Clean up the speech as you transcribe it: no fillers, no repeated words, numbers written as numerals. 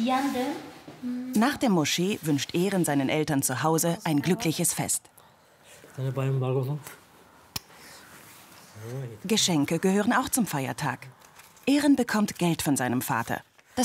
Nach der Moschee wünscht Ehren seinen Eltern zu Hause ein glückliches Fest. Geschenke gehören auch zum Feiertag. Ehren bekommt Geld von seinem Vater.